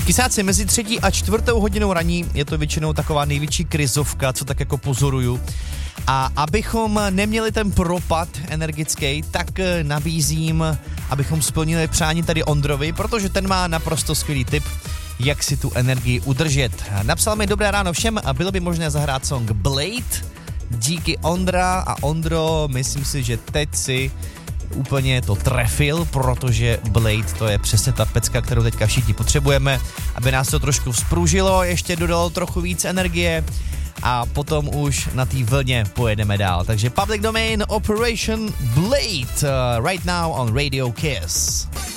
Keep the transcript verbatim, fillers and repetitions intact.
Kysáci, mezi třetí a čtvrtou hodinou raní je to většinou taková největší krizovka, co tak jako pozoruju. A abychom neměli ten propad energický, tak nabízím, abychom splnili přání tady Ondrovi, protože ten má naprosto skvělý tip, jak si tu energii udržet. Napsal mi dobré ráno všem a bylo by možné zahrát song Blade. Díky Ondra a Ondro, myslím si, že teď si úplně to trefil, protože Blade to je přesně ta pecka, kterou teďka všichni potřebujeme, aby nás to trošku vzpružilo, ještě dodalo trochu víc energie a potom už na té vlně pojedeme dál. Takže Public Domain Operation Blade uh, right now on Radio Kiss.